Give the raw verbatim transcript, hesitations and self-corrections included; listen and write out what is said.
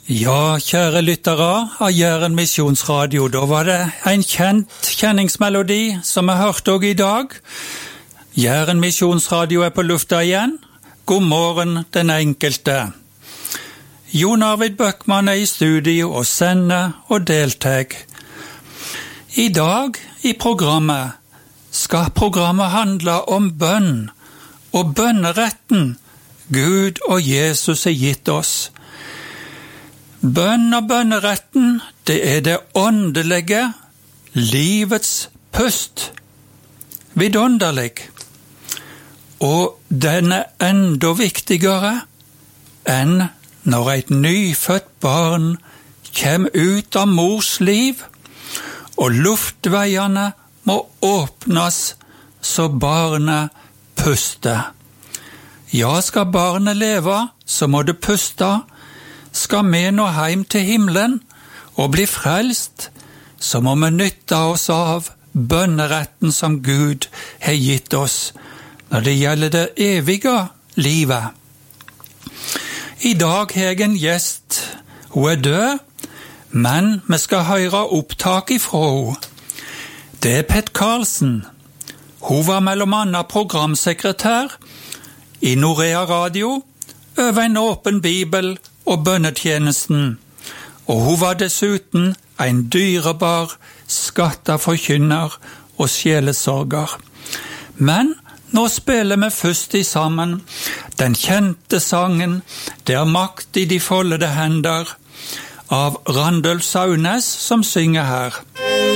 Ja, kjære lyttere av Jæren Misjonsradio, da var det en kjent kjenningsmelodi som jeg hørte også i dag. Jæren Misjonsradio er på lufta igjen. God morgen den enkelte. Jon Arvid Bøckmann er i studio og sender og deltar. I dag i programmet skal programmet handle om bønn og bønneretten Gud og Jesus har gitt oss. Bønn og bønneretten, det er det åndelige, livets pust. Vidunderlig. Og den er enda viktigere enn når et nyfødt barn kommer ut av mors liv, og luftveiene må åpnes så barnet puster. Ja, skal barnet leve, så må det puste. Skal vi nå hjem til himmelen og bli frelst, så må vi nytte oss av bønneretten som Gud har gitt oss når det gjelder det evige livet. I dag har jeg en gjest. Hun er død, men vi skal høre opptak ifra henne. Det er Pet Karlsen. Hun var mellom annet programsekretær i Norea Radio over en åpen bibel og bønnetjenesten, og hun var dessuten en dyrebar skatteforkynner og sjelesorger. Men nå spiller vi først i sammen den kjente sangen «Det er makt i de foldede hender» av Randulf Saunes som synger her.